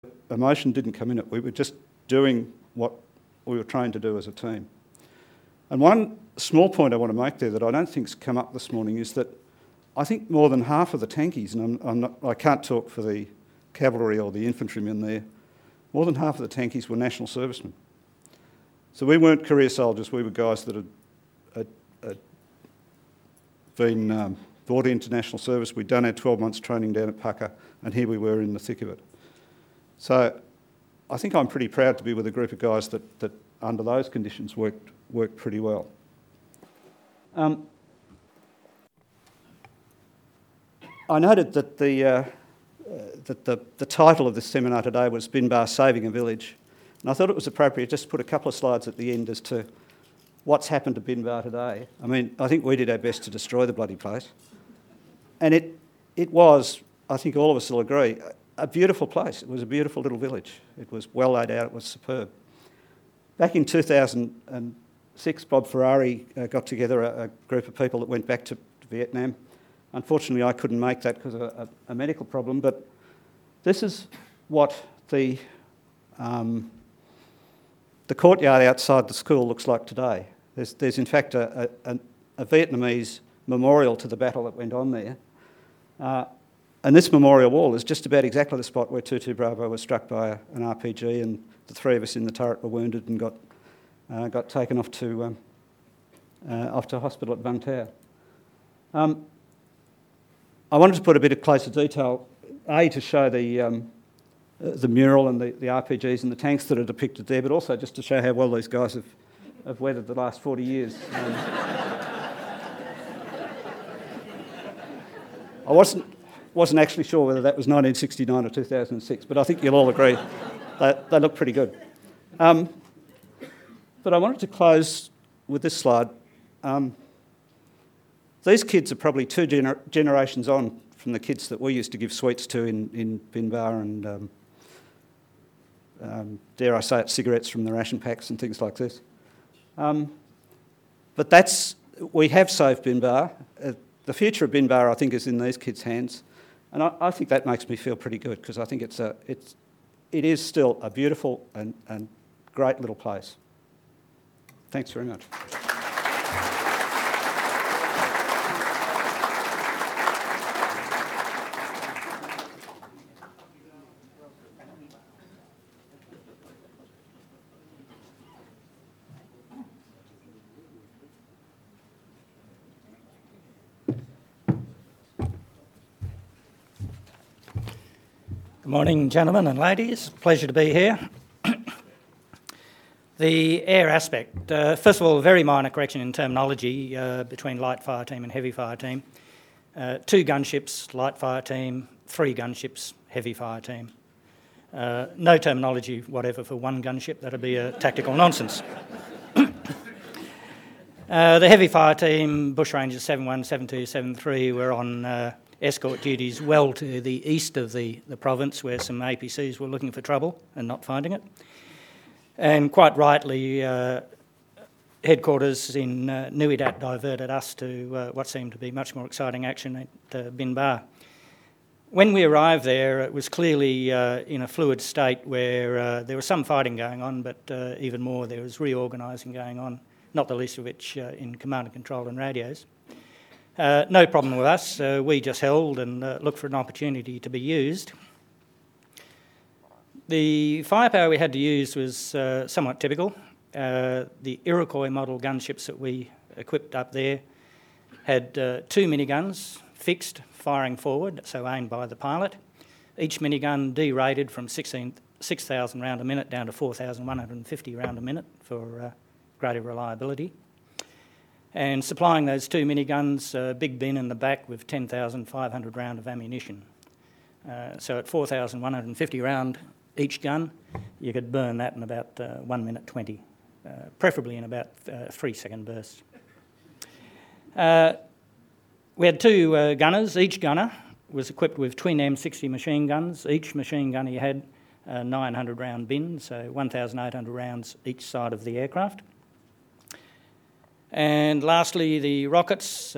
Emotion didn't come in it. We were just doing what we were trained to do as a team. And one small point I want to make there that I don't think's come up this morning is that I think more than half of the tankies, and I can't talk for the cavalry or the infantrymen there, more than half of the tankies were national servicemen. So we weren't career soldiers, we were guys that had been brought into national service. We'd done our 12 months training down at Pucka, and here we were in the thick of it. So I think I'm pretty proud to be with a group of guys that under those conditions worked pretty well. I noted that the title of this seminar today was Binbar Saving a Village, and I thought it was appropriate just to put a couple of slides at the end as to what's happened to Binbar today. I mean, I think we did our best to destroy the bloody place, and it was, I think all of us will agree, a beautiful place. It was a beautiful little village. It was well laid out, it was superb. Back in 2006, Bob Ferrari got together a group of people that went back to Vietnam. Unfortunately, I couldn't make that because of a medical problem, but this is what the courtyard outside the school looks like today. There's in fact a Vietnamese memorial to the battle that went on there. And this memorial wall is just about exactly the spot where 22 Bravo was struck by an RPG, and the three of us in the turret were wounded and got taken off to hospital at Vung Tau. I wanted to put a bit of closer detail, to show the mural and the RPGs and the tanks that are depicted there, but also just to show how well these guys have weathered the last 40 years. I wasn't actually sure whether that was 1969 or 2006, but I think you'll all agree they look pretty good. But I wanted to close with this slide. These kids are probably two generations on from the kids that we used to give sweets to in Binbar and, dare I say it, cigarettes from the ration packs and things like this. But we have saved Binbar. The future of Binbar, I think, is in these kids' hands. And I think that makes me feel pretty good because I think it is still a beautiful and great little place. Thanks very much. Good morning, gentlemen and ladies. Pleasure to be here. The air aspect. First of all, a very minor correction in terminology between light fire team and heavy fire team. 2 gunships, light fire team, 3 gunships, heavy fire team. No terminology whatever for 1 gunship. That'd be a tactical nonsense. The heavy fire team, Bush Rangers 71, 72, 73, were on escort duties well to the east of the province where some APCs were looking for trouble and not finding it. And quite rightly, headquarters in Nui Dat diverted us to what seemed to be much more exciting action at Binbar. When we arrived there, it was clearly in a fluid state where there was some fighting going on, but even more there was reorganising going on, not the least of which in command and control and radios. No problem with us. We just held and looked for an opportunity to be used. The firepower we had to use was somewhat typical. The Iroquois model gunships that we equipped up there had 2 miniguns fixed, firing forward, so aimed by the pilot. Each minigun derated from 6,000 round a minute down to 4,150 round a minute for greater reliability. And supplying those 2 miniguns a big bin in the back with 10,500 round of ammunition. So at 4,150 round each gun, you could burn that in about 1 minute 20, preferably in about 3-second bursts. We had 2 gunners. Each gunner was equipped with twin M60 machine guns. Each machine gunner had a 900 round bin, so 1,800 rounds each side of the aircraft. And lastly, the rockets,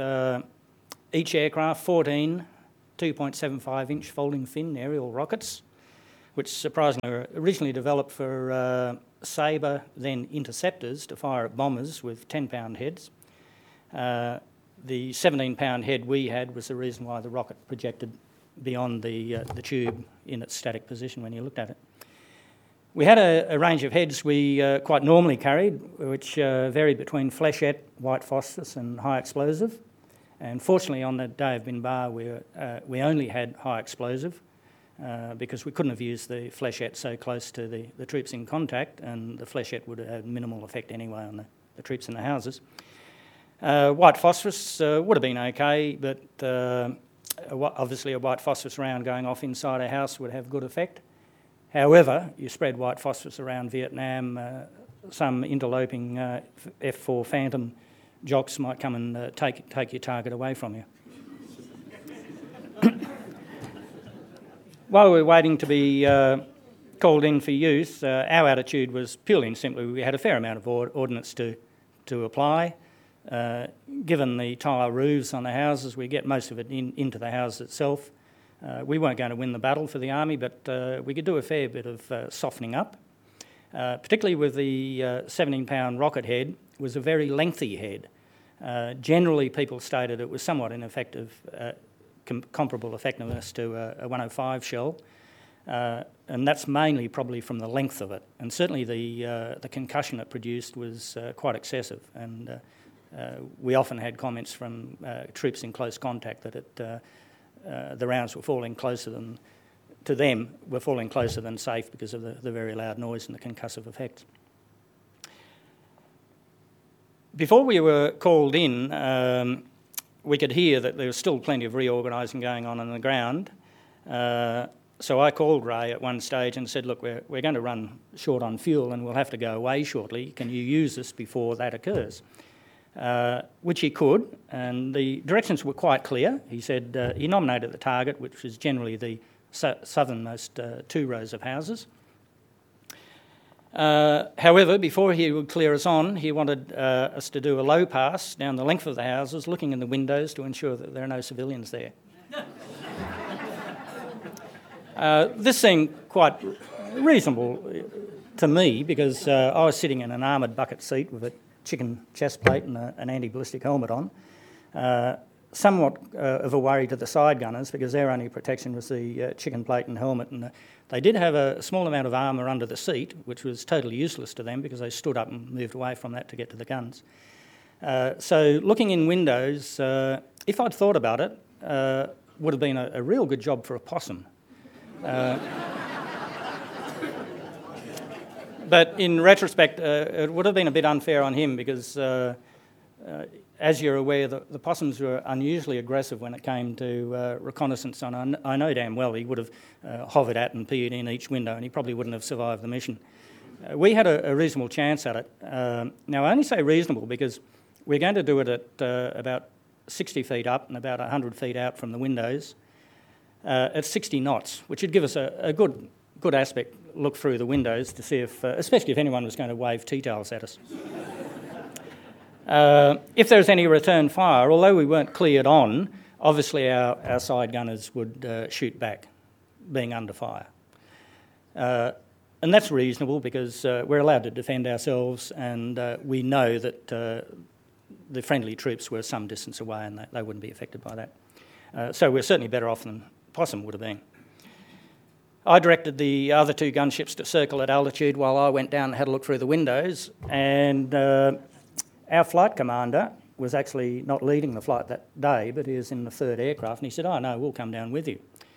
each aircraft 14 2.75-inch folding fin aerial rockets, which surprisingly were originally developed for Sabre, then interceptors, to fire at bombers with 10-pound heads. The 17-pound head we had was the reason why the rocket projected beyond the tube in its static position when you looked at it. We had a range of heads we quite normally carried, which varied between flechette, white phosphorus and high explosive. And fortunately on the day of Binbar we only had high explosive because we couldn't have used the flechette so close to the troops in contact, and the flechette would have had minimal effect anyway on the troops in the houses. White phosphorus would have been okay, but obviously a white phosphorus round going off inside a house would have good effect. However, you spread white phosphorus around Vietnam, some interloping F4 Phantom jocks might come and take your target away from you. While we were waiting to be called in for use, our attitude was purely and simply we had a fair amount of ordnance to apply. Given the tile roofs on the houses, we get most of it into the house itself. We weren't going to win the battle for the army, but we could do a fair bit of softening up. Particularly with the 17-pound rocket head, was a very lengthy head. Generally, people stated it was somewhat ineffective, comparable effectiveness to a 105 shell, and that's mainly probably from the length of it. And certainly the concussion it produced was quite excessive, and we often had comments from troops in close contact that the rounds were falling closer than safe because of the very loud noise and the concussive effects. Before we were called in, we could hear that there was still plenty of reorganising going on the ground. So I called Ray at one stage and said, look, we're going to run short on fuel and we'll have to go away shortly. Can you use this before that occurs? Which he could, and the directions were quite clear. He said he nominated the target, which was generally the southernmost 2 rows of houses. However, before he would clear us on, he wanted us to do a low pass down the length of the houses, looking in the windows to ensure that there are no civilians there. This seemed quite reasonable to me because I was sitting in an armoured bucket seat with a chicken chest plate and an anti-ballistic helmet on. Somewhat of a worry to the side gunners because their only protection was the chicken plate and helmet, and they did have a small amount of armour under the seat, which was totally useless to them because they stood up and moved away from that to get to the guns. So looking in windows, if I'd thought about it, would have been a real good job for a possum. But in retrospect, it would have been a bit unfair on him because as you're aware, the possums were unusually aggressive when it came to reconnaissance, and I know damn well he would have hovered at and peered in each window, and he probably wouldn't have survived the mission. We had a reasonable chance at it. Now, I only say reasonable because we're going to do it at about 60 feet up and about 100 feet out from the windows at 60 knots, which would give us a good aspect look through the windows to see if, especially if anyone was going to wave tea towels at us. If there was any return fire, although we weren't cleared on, obviously our side gunners would shoot back, being under fire. And that's reasonable because we're allowed to defend ourselves, and we know that the friendly troops were some distance away and they wouldn't be affected by that. So we're certainly better off than Possum would have been. I directed the other 2 gunships to circle at altitude while I went down and had a look through the windows, and our flight commander was actually not leading the flight that day, but he was in the 3rd aircraft, and he said, oh no, we'll come down with you.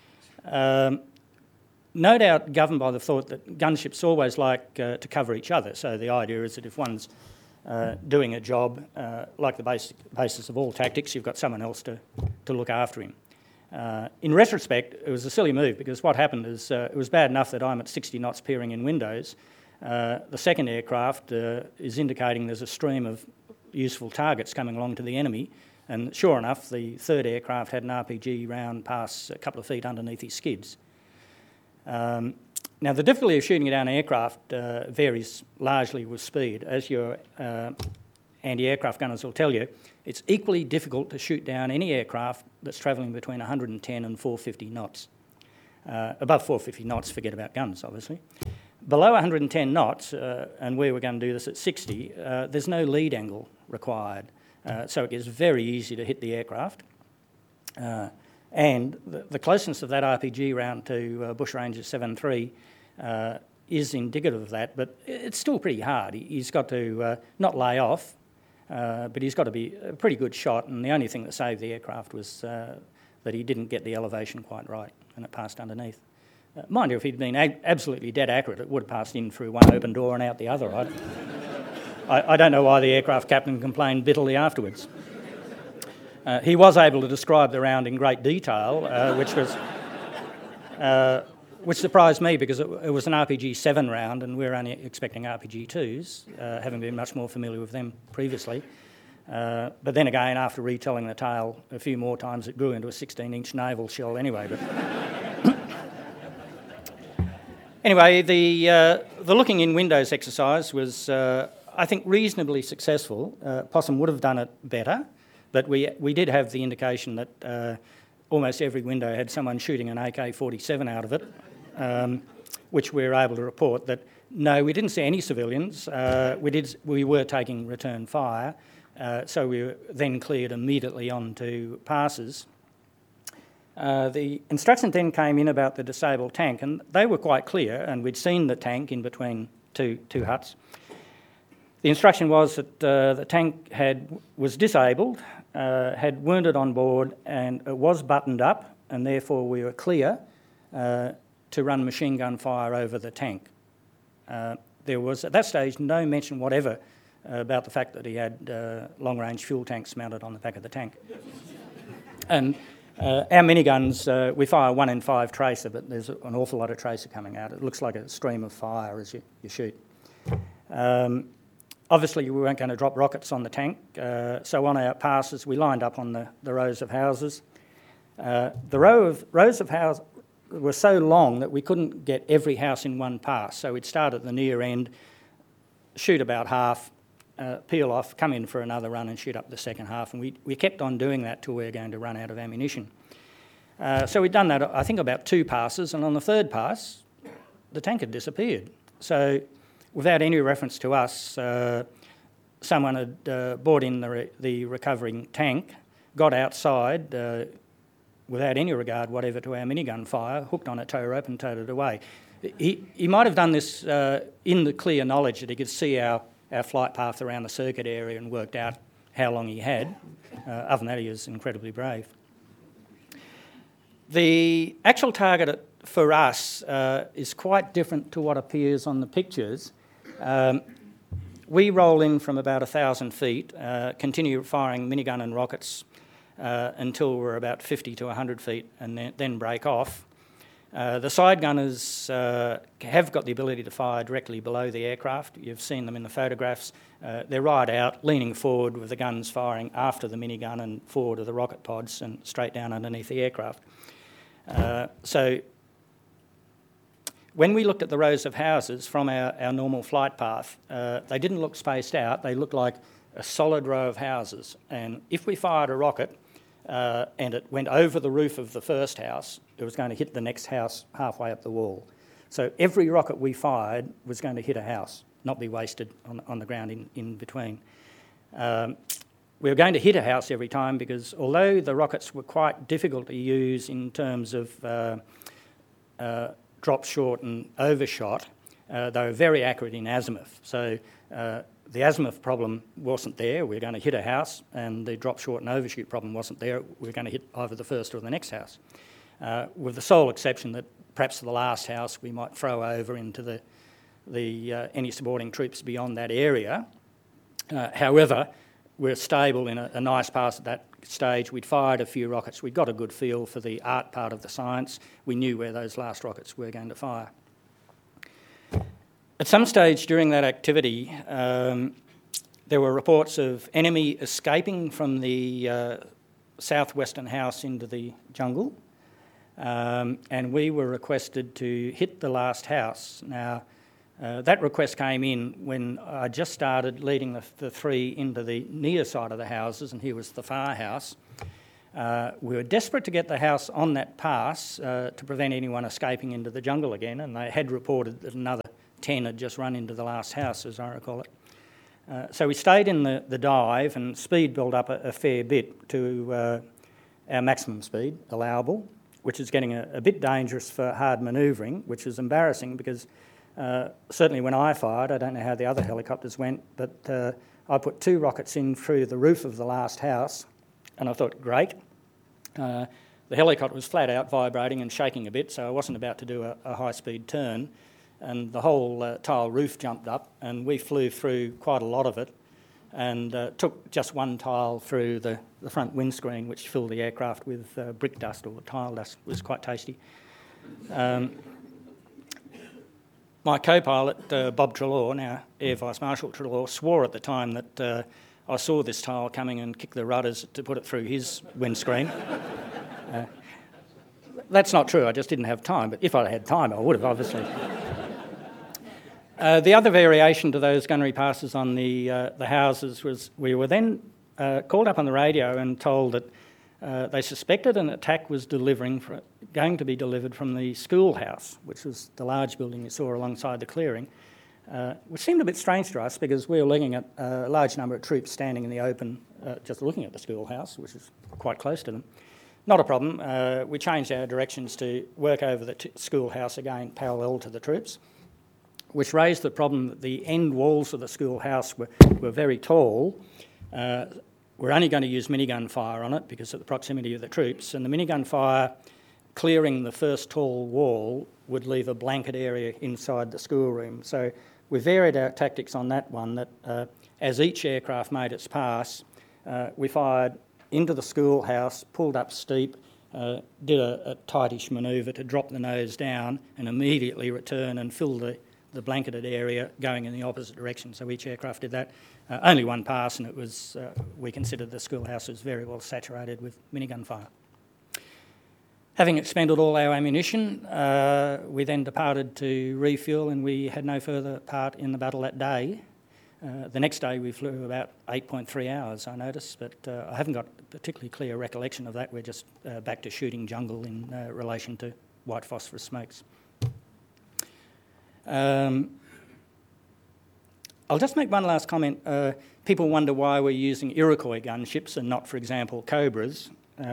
No doubt governed by the thought that gunships always like to cover each other, so the idea is that if one's doing a job, like the basis of all tactics, you've got someone else to look after him. In retrospect, it was a silly move because what happened is it was bad enough that I'm at 60 knots peering in windows. The 2nd aircraft is indicating there's a stream of useful targets coming along to the enemy, and sure enough, the 3rd aircraft had an RPG round pass a couple of feet underneath his skids. Now, the difficulty of shooting down an aircraft varies largely with speed. As your anti-aircraft gunners will tell you, it's equally difficult to shoot down any aircraft that's travelling between 110 and 450 knots. Above 450 knots, forget about guns, obviously. Below 110 knots, and we were going to do this at 60, there's no lead angle required. So it gets very easy to hit the aircraft. And the closeness of that RPG round to Bushranger 7.3 is indicative of that, but it's still pretty hard. He's got to not lay off, but he's got to be a pretty good shot, and the only thing that saved the aircraft was that he didn't get the elevation quite right and it passed underneath. Mind you, if he'd been absolutely dead accurate, it would have passed in through one open door and out the other. I don't know why the aircraft captain complained bitterly afterwards. He was able to describe the round in great detail, which surprised me because it was an RPG-7 round and we were only expecting RPG-2s, having been much more familiar with them previously. But then again, after retelling the tale a few more times, it grew into a 16-inch naval shell anyway. But anyway, the looking in windows exercise was, I think, reasonably successful. Possum would have done it better, but we did have the indication that almost every window had someone shooting an AK-47 out of it, which we were able to report that, no, we didn't see any civilians. We were taking return fire, so we were then cleared immediately onto passes. The instructions then came in about the disabled tank, and they were quite clear, and we'd seen the tank in between two huts. The instruction was that the tank was disabled, had wounded on board, and it was buttoned up, and therefore we were clear to run machine gun fire over the tank. There was, at that stage, no mention whatever about the fact that he had long-range fuel tanks mounted on the back of the tank. And our miniguns, we fire 1 in 5 tracer, but there's an awful lot of tracer coming out. It looks like a stream of fire as you shoot. Obviously, we weren't going to drop rockets on the tank, so on our passes, we lined up on the rows of houses. The rows of houses were so long that we couldn't get every house in one pass, so we'd start at the near end, shoot about half, peel off, come in for another run and shoot up the second half, and we kept on doing that till we were going to run out of ammunition. So we'd done that, I think, about 2 passes, and on the 3rd pass, the tank had disappeared. So without any reference to us, someone had brought in the recovering tank, got outside without any regard whatever to our minigun fire, hooked on a tow rope and towed it away. He might have done this in the clear knowledge that he could see our flight path around the circuit area and worked out how long he had. Other than that, he was incredibly brave. The actual target for us is quite different to what appears on the pictures. We roll in from about 1,000 feet, continue firing minigun and rockets until we're about 50 to 100 feet and then break off. The side gunners have got the ability to fire directly below the aircraft. You've seen them in the photographs. They're right out, leaning forward with the guns firing after the minigun and forward of the rocket pods and straight down underneath the aircraft. So when we looked at the rows of houses from our normal flight path, they didn't look spaced out. They looked like a solid row of houses. And if we fired a rocket and it went over the roof of the first house, it was going to hit the next house halfway up the wall. So every rocket we fired was going to hit a house, not be wasted on the ground in between. We were going to hit a house every time because although the rockets were quite difficult to use in terms of drop short and overshot, they were very accurate in azimuth. So the azimuth problem wasn't there. We were going to hit a house, and the drop short and overshoot problem wasn't there. We were going to hit either the first or the next house, with the sole exception that perhaps the last house we might throw over into any supporting troops beyond that area. However, we're stable in a nice pass at that stage. We'd fired a few rockets. We'd got a good feel for the art part of the science. We knew where those last rockets were going to fire. At some stage during that activity, there were reports of enemy escaping from the southwestern house into the jungle, and we were requested to hit the last house. Now, that request came in when I just started leading the 3 into the near side of the houses, and here was the far house. We were desperate to get the house on that pass to prevent anyone escaping into the jungle again, and they had reported that another 10 had just run into the last house, as I recall it. So we stayed in the dive, and speed built up a fair bit to our maximum speed allowable, which is getting a bit dangerous for hard manoeuvring, which is embarrassing because certainly when I fired, I don't know how the other helicopters went, but I put 2 rockets in through the roof of the last house, and I thought, great. The helicopter was flat out vibrating and shaking a bit, so I wasn't about to do a high-speed turn, and the whole tile roof jumped up, and we flew through quite a lot of it, and took just one tile through the front windscreen, which filled the aircraft with brick dust or tile dust. It was quite tasty. My co-pilot, Bob Treloar, now Air Vice Marshal Treloar, swore at the time that I saw this tile coming and kicked the rudders to put it through his windscreen. That's not true, I just didn't have time, but if I had time I would have, obviously. The other variation to those gunnery passes on the houses was we were then called up on the radio and told that they suspected an attack was going to be delivered from the schoolhouse, which was the large building you saw alongside the clearing, which seemed a bit strange to us because we were looking at a large number of troops standing in the open just looking at the schoolhouse, which is quite close to them. Not a problem. We changed our directions to work over the schoolhouse again, parallel to the troops, which raised the problem that the end walls of the schoolhouse were very tall. We're only going to use minigun fire on it because of the proximity of the troops, and the minigun fire clearing the first tall wall would leave a blanket area inside the schoolroom. So we varied our tactics on that one, that as each aircraft made its pass, we fired into the schoolhouse, pulled up steep, did a tightish manoeuvre to drop the nose down and immediately return and fill the blanketed area going in the opposite direction. So each aircraft did that. Only one pass, and it was we considered the schoolhouse was very well saturated with minigun fire. Having expended all our ammunition, we then departed to refuel, and we had no further part in the battle that day. The next day we flew about 8.3 hours, I noticed, but I haven't got a particularly clear recollection of that. We're just back to shooting jungle in relation to white phosphorus smokes. I'll just make one last comment. People wonder why we're using Iroquois gunships and not, for example, Cobras.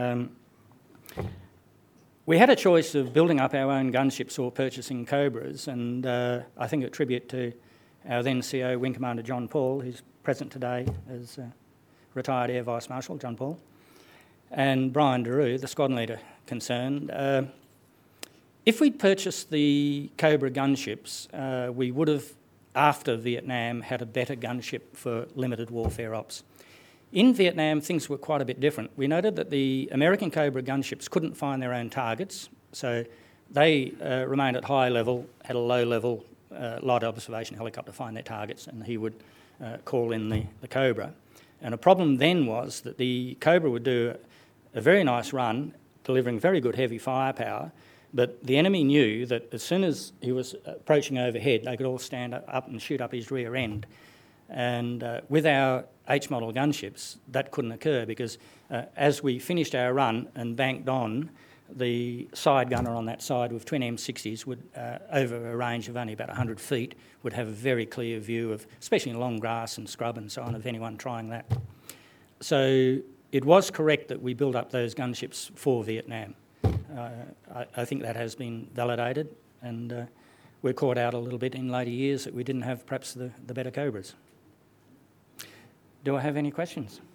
We had a choice of building up our own gunships or purchasing Cobras, and I think a tribute to our then CO, Wing Commander John Paul, who's present today as retired Air Vice Marshal John Paul, and Brian Daru, the squadron leader concerned. If we'd purchased the Cobra gunships, we would have, after Vietnam, had a better gunship for limited warfare ops. In Vietnam, things were quite a bit different. We noted that the American Cobra gunships couldn't find their own targets, so they remained at high level, had a low level light observation helicopter find their targets, and he would call in the Cobra. And a problem then was that the Cobra would do a very nice run, delivering very good heavy firepower, but the enemy knew that as soon as he was approaching overhead, they could all stand up and shoot up his rear end. And with our H-model gunships, that couldn't occur because as we finished our run and banked on, the side gunner on that side with twin M60s would, over a range of only about 100 feet, would have a very clear view of, especially in long grass and scrub and so on, of anyone trying that. So it was correct that we built up those gunships for Vietnam. I think that has been validated, and we're caught out a little bit in later years that we didn't have perhaps the better Cobras. Do I have any questions?